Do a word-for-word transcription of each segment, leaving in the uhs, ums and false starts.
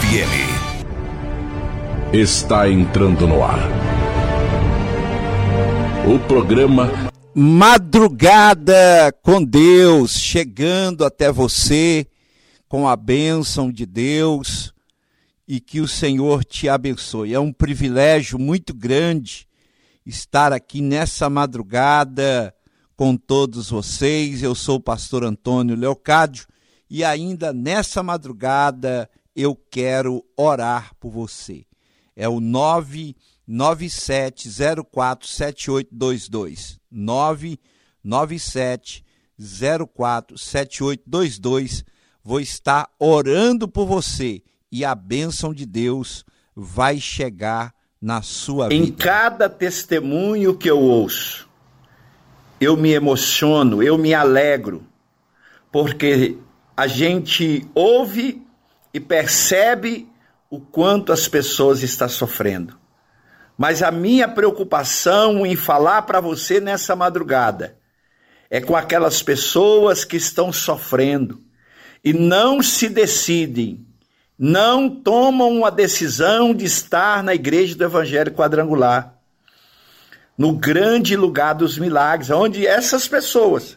F M. Está entrando no ar o programa Madrugada com Deus, chegando até você com a bênção de Deus, e que o Senhor te abençoe. É um privilégio muito grande estar aqui nessa madrugada com todos vocês. Eu sou o pastor Antônio Leocádio e ainda nessa madrugada eu quero orar por você. É o nove nove sete zero quatro sete oito dois dois, nove nove sete zero quatro sete oito dois dois. Vou estar orando por você e a bênção de Deus vai chegar na sua vida. Em cada testemunho que eu ouço, eu me emociono, eu me alegro, porque a gente ouve e percebe o quanto as pessoas estão sofrendo. Mas a minha preocupação em falar para você nessa madrugada é com aquelas pessoas que estão sofrendo e não se decidem, não tomam uma decisão de estar na igreja do Evangelho Quadrangular, no grande lugar dos milagres, onde essas pessoas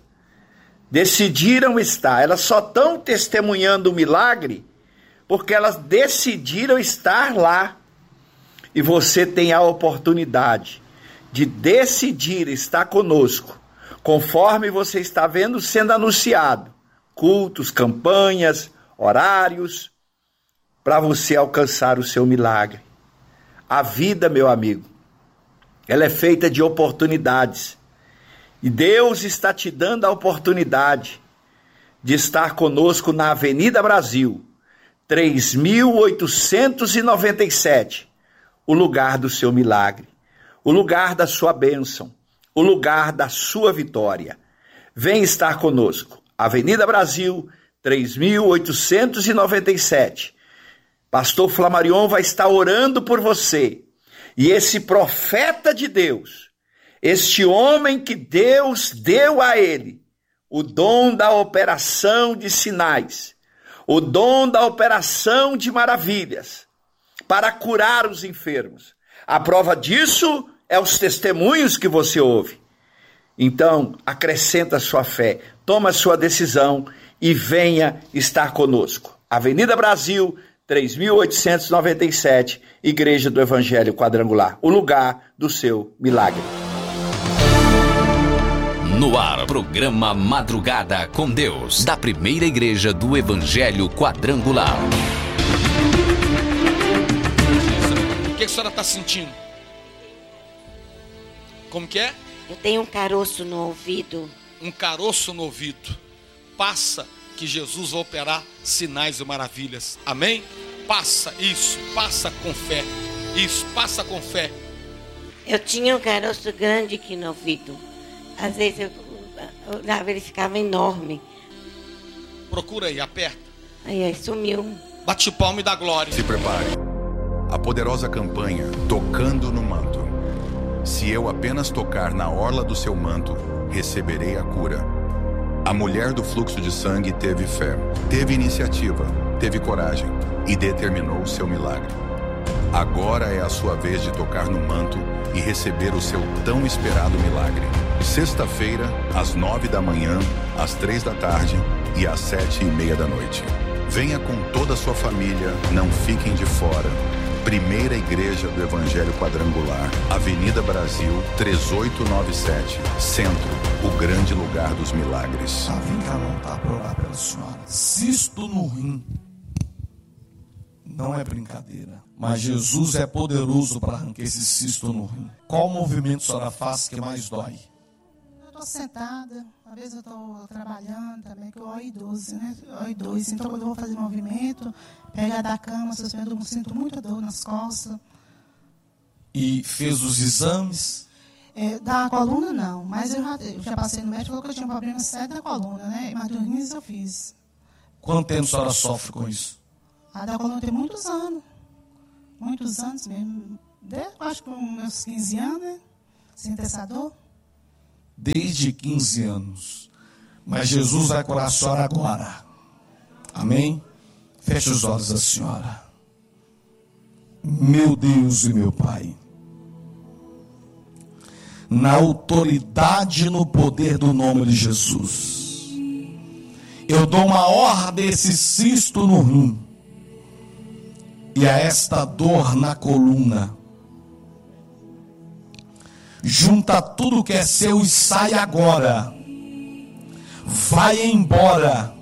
decidiram estar. Elas só estão testemunhando o milagre porque elas decidiram estar lá. E você tem a oportunidade de decidir estar conosco, conforme você está vendo sendo anunciado, cultos, campanhas, horários, para você alcançar o seu milagre. A vida, meu amigo, ela é feita de oportunidades. E Deus está te dando a oportunidade de estar conosco na Avenida Brasil, três mil oitocentos e noventa e sete, o lugar do seu milagre, o lugar da sua bênção, o lugar da sua vitória. Vem estar conosco. Avenida Brasil, três mil oitocentos e noventa e sete. Pastor Flamarion vai estar orando por você. E esse profeta de Deus, este homem que Deus deu a ele o dom da operação de sinais, o dom da operação de maravilhas, para curar os enfermos. A prova disso é os testemunhos que você ouve. Então, acrescenta a sua fé, toma a sua decisão e venha estar conosco. Avenida Brasil, três mil oitocentos e noventa e sete, Igreja do Evangelho Quadrangular, o lugar do seu milagre. No ar, programa Madrugada com Deus, da Primeira Igreja do Evangelho Quadrangular. O que a senhora está sentindo? Como que é? Eu tenho um caroço no ouvido. Um caroço no ouvido. Passa que Jesus vai operar sinais e maravilhas. Amém? Passa isso, passa com fé. Isso, passa com fé. Eu tinha um caroço grande aqui no ouvido. Às vezes eu olhava, ele ficava enorme. Procura aí, aperta. Aí, aí sumiu. Bate palma e dá glória. Se prepare. A poderosa campanha Tocando no Manto. Se eu apenas tocar na orla do seu manto, receberei a cura. A mulher do fluxo de sangue teve fé, teve iniciativa, teve coragem e determinou o seu milagre. Agora é a sua vez de tocar no manto e receber o seu tão esperado milagre. Sexta-feira, às nove da manhã, às três da tarde e às sete e meia da noite. Venha com toda a sua família, não fiquem de fora. Primeira Igreja do Evangelho Quadrangular, Avenida Brasil, três oito nove sete, Centro, o grande lugar dos milagres. Ah, vem cá, não, tá? Pra orar pela senhora. Cisto no rim. Não é brincadeira. Mas Jesus é poderoso para arrancar esse cisto no rim. Qual movimento a senhora faz que mais dói? Eu tô sentada, às vezes eu tô trabalhando também, que eu O I doze, né? O I doze, então quando eu vou fazer movimento, pegar da cama, suspendo, eu sinto muita dor nas costas. E fez os exames? É, da coluna não, mas eu já, eu já passei no médico, falou que eu tinha um problema sério da coluna, né? Mas do rins eu fiz. Quanto tempo a senhora sofre com isso? A da coluna tem muitos anos, muitos anos mesmo. Desde, acho que uns quinze anos, né? Sem ter essa dor. Desde quinze anos. Mas Jesus vai curar a senhora agora. Amém? Feche os olhos da senhora. Meu Deus e meu Pai, na autoridade e no poder do nome de Jesus, eu dou uma ordem a esse cisto no rim e a esta dor na coluna. Junta tudo que é seu e sai agora. Vai embora.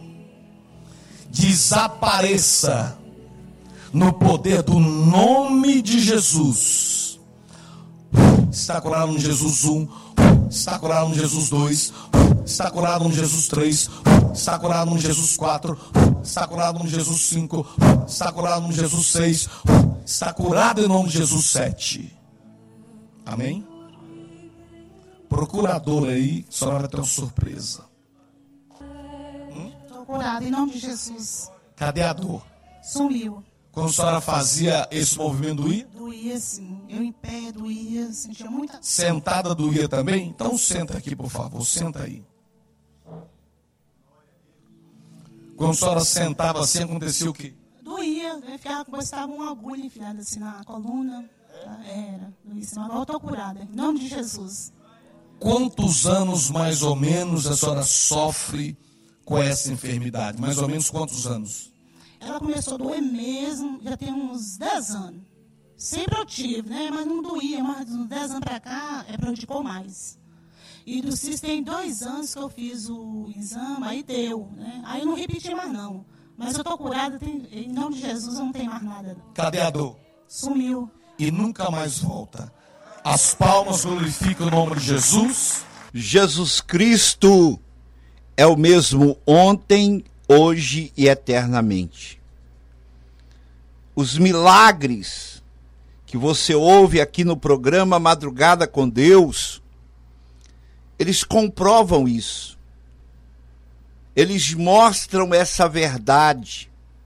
Desapareça. No poder do nome de Jesus. Está curado no Jesus um. Está curado no Jesus dois. Está curado no Jesus três. Está curado no Jesus quatro. Está curado no Jesus cinco. Está curado no Jesus seis. Está curado em nome de Jesus sete. Amém? Procura a dor aí, a senhora vai ter uma surpresa. Estou curada em nome de Jesus. Cadê a dor? Sumiu. Quando a senhora fazia esse movimento, doía? Doía, sim. Eu em pé, doía, sentia muita... Sentada doía também? Então senta aqui, por favor, senta aí. Quando a senhora sentava assim, acontecia o quê? Doía, eu ficava como se estava uma agulha enfiada assim na coluna. Era, doía, agora eu estou curada, em nome de Jesus. Quantos anos, mais ou menos, a senhora sofre com essa enfermidade? Mais ou menos quantos anos? Ela começou a doer mesmo, já tem uns dez anos. Sempre eu tive, né? Mas não doía, mas uns dez anos para cá, é, prejudicou mais. E do cisto tem dois anos que eu fiz o exame, aí deu, né? Aí eu não repeti mais não. Mas eu estou curada, tem, em nome de Jesus, não tem mais nada. Cadê a dor? Sumiu. E nunca mais volta. As palmas glorificam o nome de Jesus. Jesus Cristo é o mesmo ontem, hoje e eternamente. Os milagres que você ouve aqui no programa Madrugada com Deus, eles comprovam isso. Eles mostram essa verdade.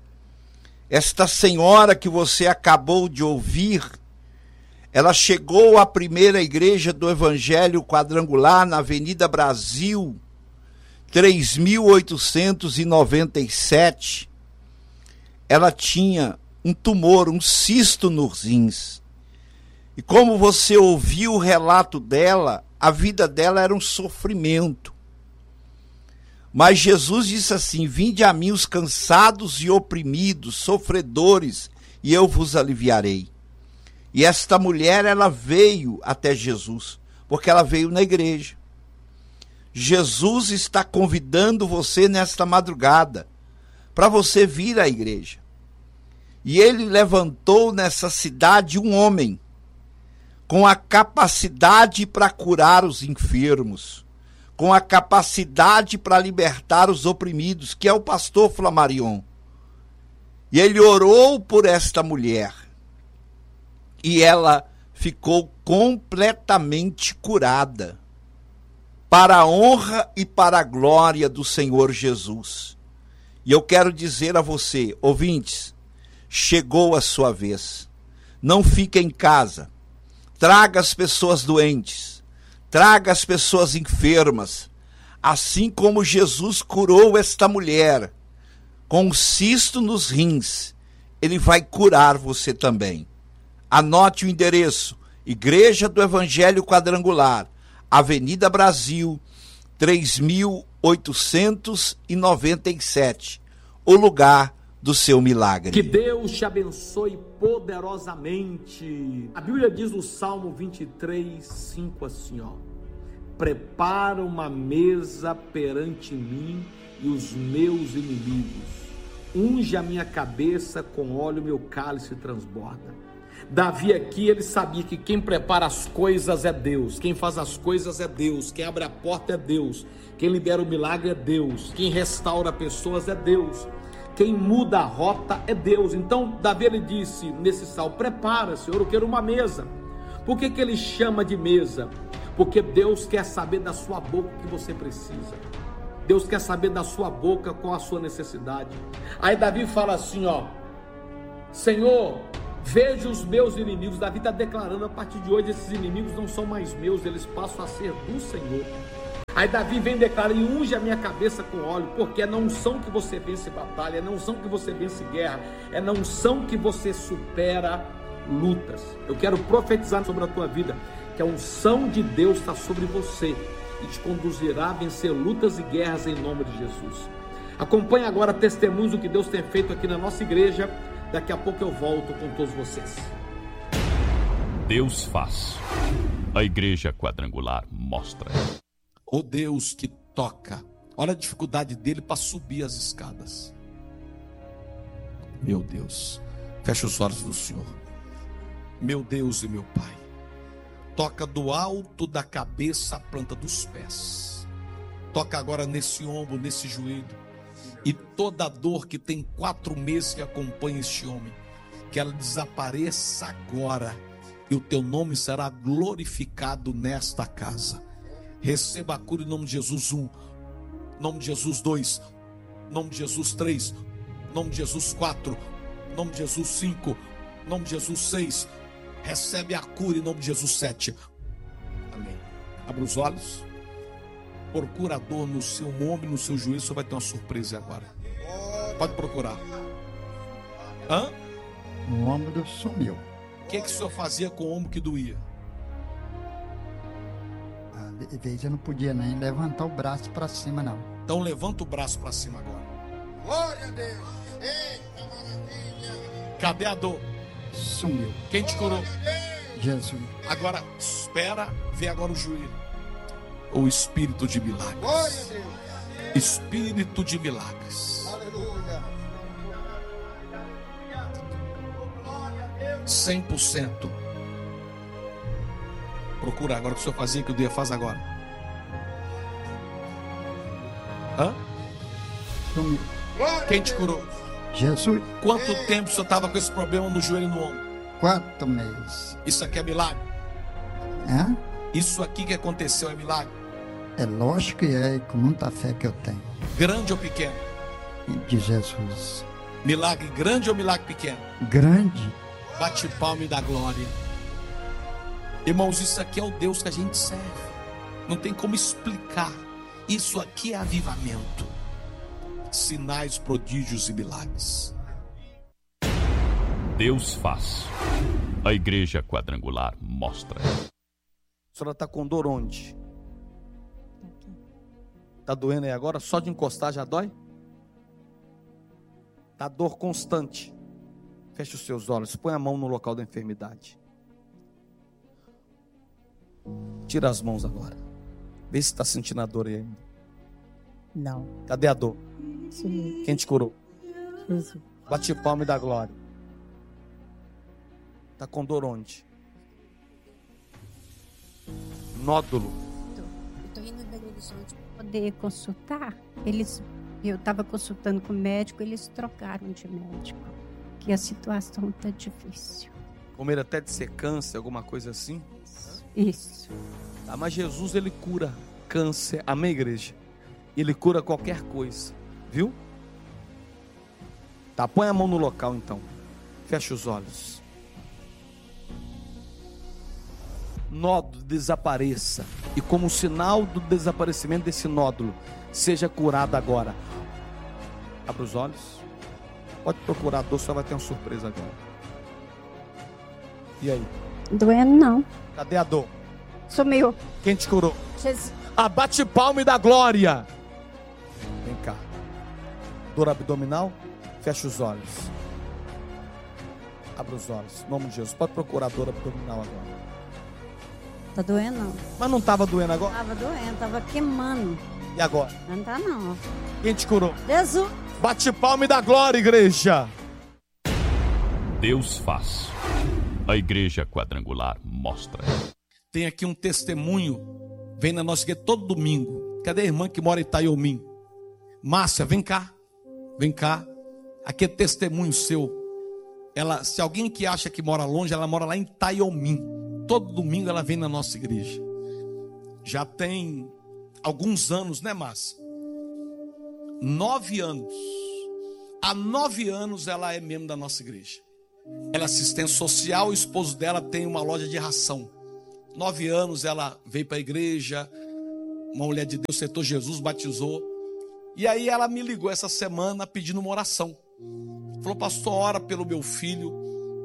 Esta senhora que você acabou de ouvir, ela chegou à primeira igreja do Evangelho Quadrangular na Avenida Brasil, três mil oitocentos e noventa e sete. Ela tinha um tumor, um cisto nos rins. E como você ouviu o relato dela, a vida dela era um sofrimento. Mas Jesus disse assim: vinde a mim os cansados e oprimidos, sofredores, e eu vos aliviarei. E esta mulher, ela veio até Jesus, porque ela veio na igreja. Jesus está convidando você nesta madrugada, para você vir à igreja. E ele levantou nessa cidade um homem, com a capacidade para curar os enfermos, com a capacidade para libertar os oprimidos, que é o pastor Flamarion. E ele orou por esta mulher. E ela ficou completamente curada, para a honra e para a glória do Senhor Jesus. E eu quero dizer a você, ouvintes, chegou a sua vez. Não fique em casa. Traga as pessoas doentes, traga as pessoas enfermas, assim como Jesus curou esta mulher com um cisto nos rins, ele vai curar você também. Anote o endereço: Igreja do Evangelho Quadrangular, Avenida Brasil, três mil oitocentos e noventa e sete, o lugar do seu milagre. Que Deus te abençoe poderosamente. A Bíblia diz no Salmo vinte e três, cinco assim, ó: prepara uma mesa perante mim e os meus inimigos, unge a minha cabeça com óleo, meu cálice transborda. Davi aqui, ele sabia que quem prepara as coisas é Deus, quem faz as coisas é Deus, quem abre a porta é Deus, quem libera o milagre é Deus, quem restaura pessoas é Deus, quem muda a rota é Deus. Então Davi, ele disse nesse salmo: prepara, Senhor, eu quero uma mesa. Por que que ele chama de mesa? Porque Deus quer saber da sua boca o que você precisa. Deus quer saber da sua boca qual a sua necessidade. Aí Davi fala assim, ó: Senhor, veja os meus inimigos. Davi está declarando: a partir de hoje esses inimigos não são mais meus, eles passam a ser do Senhor. Aí Davi vem declarar: e unge a minha cabeça com óleo, porque é na unção que você vence batalha, é na unção que você vence guerra, é na unção que você supera lutas. Eu quero profetizar sobre a tua vida que a unção de Deus está sobre você e te conduzirá a vencer lutas e guerras em nome de Jesus. Acompanhe agora testemunhos do que Deus tem feito aqui na nossa igreja. Daqui a pouco eu volto com todos vocês. Deus faz. A Igreja Quadrangular mostra. O Deus que toca. Olha a dificuldade dele para subir as escadas. Meu Deus. Fecha os olhos do Senhor. Meu Deus e meu Pai. Toca do alto da cabeça à planta dos pés. Toca agora nesse ombro, nesse joelho. E toda dor que tem quatro meses que acompanha este homem, que ela desapareça agora. E o teu nome será glorificado nesta casa. Receba a cura em nome de Jesus. Um, nome de Jesus. Dois, nome de Jesus. Três, nome de Jesus. Quatro, nome de Jesus. Cinco, nome de Jesus. Seis, recebe a cura em nome de Jesus. Sete, amém. Abra os olhos. Procura a dor no seu ombro, no seu joelho. Você vai ter uma surpresa agora. Pode procurar. Hã? O ombro sumiu. O que, que o senhor fazia com o ombro que doía? Às vezes eu não podia nem levantar o braço para cima, não. Então levanta o braço para cima agora. Glória a Deus! Eita maravilha! Cadê a dor? Sumiu. Quem te curou? Jesus. Agora, espera, vê agora o joelho. O espírito de milagres. Glória a Deus! Espírito de milagres. Aleluia! cem por cento. Procura agora o que o senhor fazia, que o dia faz agora. Hã? Sumiu. Quem te curou? Jesus. Quanto tempo o senhor estava com esse problema no joelho e no ombro? Quatro meses. Isso aqui é milagre? Hã? Isso aqui que aconteceu é milagre? É lógico que é, com muita fé que eu tenho. Grande ou pequeno? De Jesus. Milagre grande ou milagre pequeno? Grande. Bate palma e dá glória. Irmãos, isso aqui é o Deus que a gente serve. Não tem como explicar. Isso aqui é avivamento. Sinais, prodígios e milagres. Deus faz. A Igreja Quadrangular mostra. A senhora está com dor onde? Está doendo aí agora? Só de encostar já dói? Está dor constante. Feche os seus olhos. Põe a mão no local da enfermidade. Tira as mãos agora. Vê se está sentindo a dor aí ainda. Não. Cadê a dor? Sim. Quem te curou? Jesus. Bate palma e dá glória. Está com dor onde? Nódulo. Estou indo na Belo Horizonte para poder consultar. Eles, eu estava consultando com o médico, eles trocaram de médico. Que a situação está difícil. Com medo até de ser câncer, alguma coisa assim? Isso. Tá, mas Jesus, ele cura câncer. Amém, igreja? Ele cura qualquer coisa. Viu? Tá, põe a mão no local então. Fecha os olhos. Nódulo desapareça. E como sinal do desaparecimento desse nódulo, seja curado agora. Abra os olhos. Pode procurar a dor, só vai ter uma surpresa agora. E aí? Doendo não. Cadê a dor? Sumiu. Quem te curou? Jesus. Ah, bate palma e dá glória. Vem cá. Dor abdominal? Fecha os olhos. Abra os olhos. Em nome de Jesus. Pode procurar a dor abdominal agora. Tá doendo não. Mas não estava doendo agora? Tava doendo, tava queimando. E agora? Não tá não. Quem te curou? Jesus. Bate palma e dá glória, igreja. Deus faz. A Igreja Quadrangular mostra. Tem aqui um testemunho. Vem na nossa igreja todo domingo. Cadê a irmã que mora em Itaiomim? Márcia, vem cá. Vem cá. Aqui é testemunho seu. Ela, se alguém que acha que mora longe, ela mora lá em Itaiomim. Todo domingo ela vem na nossa igreja. Já tem alguns anos, né, Márcia? Nove anos. Há nove anos ela é membro da nossa igreja. Ela é assistente social, o esposo dela tem uma loja de ração. Nove anos ela veio para a igreja, uma mulher de Deus aceitou Jesus, batizou. E aí ela me ligou essa semana pedindo uma oração. Falou, pastor, ora pelo meu filho.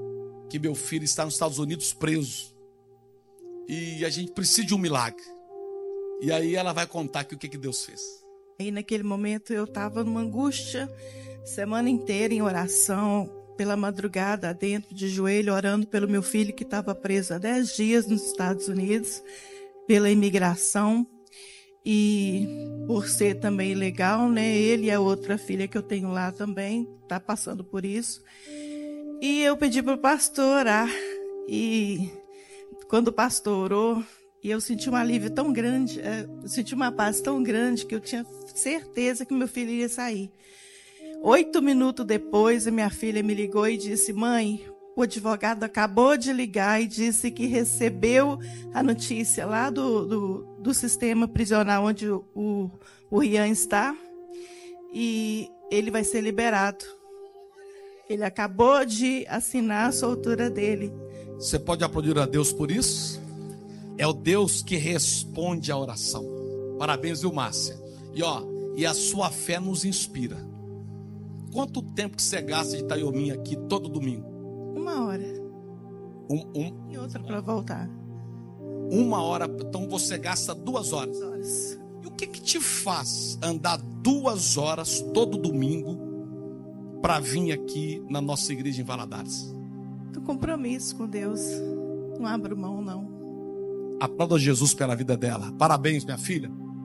que meu filho está nos Estados Unidos preso. E a gente precisa de um milagre. E aí ela vai contar aqui o que, que Deus fez. E naquele momento eu estava numa angústia, semana inteira em oração, pela madrugada, dentro de joelho, orando pelo meu filho que estava preso há dez dias nos Estados Unidos, pela imigração. E por ser também ilegal, né? Ele e a outra filha que eu tenho lá também está passando por isso. E eu pedi para o pastor orar. E quando o pastor orou, e eu senti um alívio tão grande, eu senti uma paz tão grande que eu tinha certeza que meu filho ia sair. Oito minutos depois, a minha filha me ligou e disse: mãe, o advogado acabou de ligar e disse que recebeu a notícia lá do, do, do sistema prisional onde o, o, o Rian está e ele vai ser liberado. Ele acabou de assinar a soltura dele. Você pode aplaudir a Deus por isso? É o Deus que responde à oração. Parabéns, viu, Márcia? E ó, e a sua fé nos inspira. Quanto tempo que você gasta de Itaiominha aqui todo domingo? Uma hora. Um, um, e outra para voltar. Uma hora, então você gasta duas horas. Duas horas. E o que que te faz andar duas horas todo domingo para vir aqui na nossa igreja em Valadares? Do compromisso com Deus. Não abro mão, não. Aplauda Jesus pela vida dela. Parabéns, minha filha.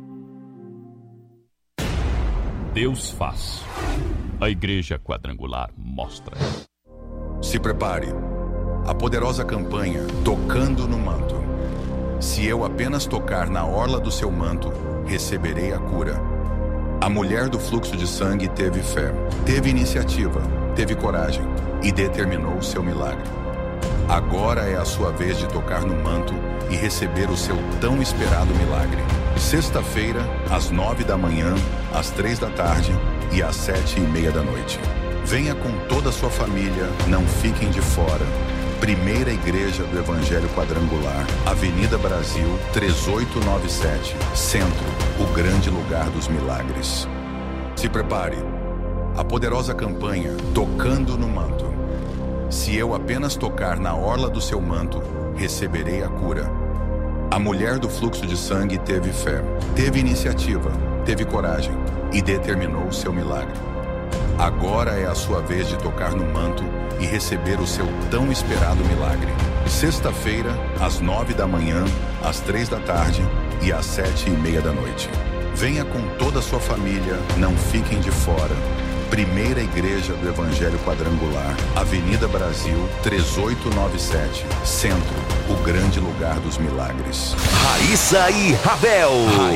Deus faz. A Igreja Quadrangular mostra. Se prepare. A poderosa campanha Tocando no Manto. Se eu apenas tocar na orla do seu manto, receberei a cura. A mulher do fluxo de sangue teve fé, teve iniciativa, teve coragem e determinou o seu milagre. Agora é a sua vez de tocar no manto e receber o seu tão esperado milagre. Sexta-feira, às nove da manhã, às três da tarde e às sete e meia da noite. Venha com toda a sua família, não fiquem de fora. Primeira Igreja do Evangelho Quadrangular, Avenida Brasil, três oito nove sete, Centro, o grande lugar dos milagres. Se prepare. A poderosa campanha Tocando no Manto. Se eu apenas tocar na orla do seu manto, receberei a cura. A mulher do fluxo de sangue teve fé, teve iniciativa, teve coragem e determinou o seu milagre. Agora é a sua vez de tocar no manto e receber o seu tão esperado milagre. Sexta-feira, às nove da manhã, às três da tarde e às sete e meia da noite. Venha com toda a sua família, não fiquem de fora. Primeira Igreja do Evangelho Quadrangular, Avenida Brasil, três oito nove sete, Centro, o grande lugar dos milagres. Raíssa e Ravel.